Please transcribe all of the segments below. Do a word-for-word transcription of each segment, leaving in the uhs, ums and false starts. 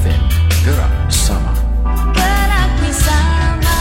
F M. Gerak bersama. Gerak bersama.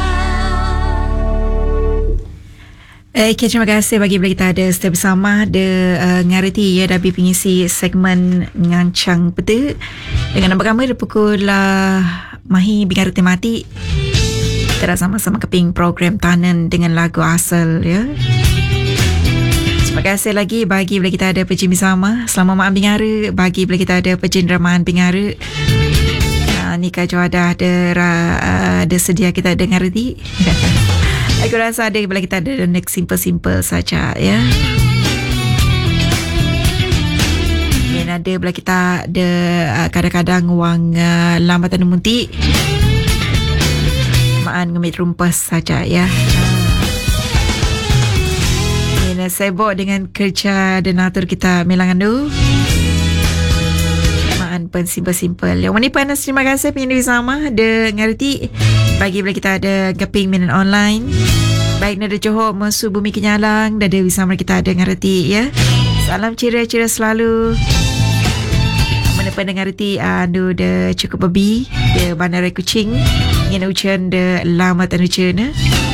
Eh, okay, terima kasih bagi bila kita ada stay bersama ada uh, ngariti ya dari pengisi segmen ngancang peta dengan nampak kami di pukul uh, mahi bingar temati kita sama-sama keping program tanan dengan lagu asal ya. Terima kasih lagi bagi bila kita ada pejin bersama selama maan bingara bagi bila kita ada pejin ramaan bingara uh, nikah juadah ada uh, ada sedia kita dengar di. Aku rasa ada bila kita ada next simple-simple saja ya. Dan ada bila kita ada uh, kadang-kadang wang uh, lambatan munti maan ngemit rumpas saja ya. Ini sibuk dengan kerja dan atur kita melangan tu. Maan pun simple-simple. Yang ini panas terima kasih pengen bersama ada ngerti bagi bila kita ada gaping minat online. Baik nada Johor musuh bumi kenyalang dah ada bersama kita ada ngerti ya. Salam ceria-ceria selalu. Mana pendengar reti anu dah cukup babi de bandar Kuching ngin ucan de lama tan ucan.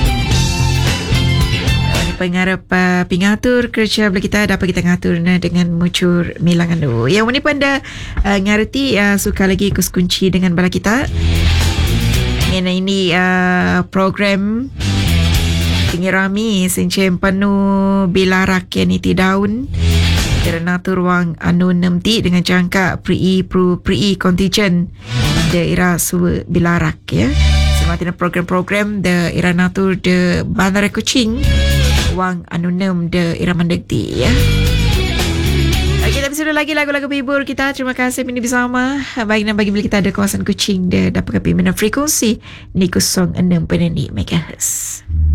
Ani pengarap uh, pingatur kerja bela kita dapat kita ngatur na dengan mucur milangan tu. Yang ni pun dah uh, ngarti uh, suka lagi kus kunci dengan bala kita. Ngin ini uh, program pengirami sincem penuh bilarak yang iti daun kerana turuang anu nemti dengan jangka pre pro pre contingent daerah suwe bilarak ya. Sematina program-program de era natur de Bandar Kuching wang anu nem de era mandekti ya. Okay, tapi sudah lagi lagu-lagu hibur kita. Terima kasih ini bersama. Baik dan bagi bila kita ada kawasan Kuching de dapat kami minat frekuensi ni kosong enam perpuluhan enam megahertz.